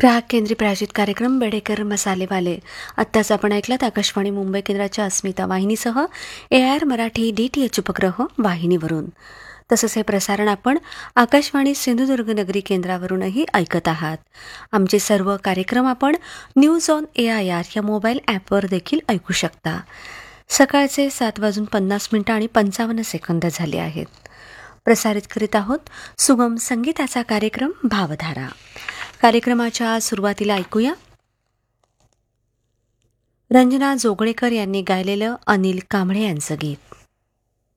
ग्राहक केंद्री प्रायोजित कार्यक्रम बेडेकर मसालेवाले. आत्ताच आपण ऐकलात आकाशवाणी मुंबई केंद्राच्या अस्मिता वाहिनीसह AIR मराठी DTH उपग्रह वाहिनीवरून. तसंच हे प्रसारण आपण आकाशवाणी सिंधुदुर्ग नगरी केंद्रावरूनही ऐकत आहात. आमचे सर्व कार्यक्रम आपण न्यूज ऑन AIR या मोबाईल ॲपवर देखील ऐकू शकता. सकाळचे 7:50 आणि 55 झाले आहेत. प्रसारित करीत आहोत सुगम संगीताचा कार्यक्रम भावधारा. कार्यक्रमाच्या सुरुवातीला ऐकूया रंजना जोगळेकर यांनी गायलेलं अनिल कांबळे यांचं गीत.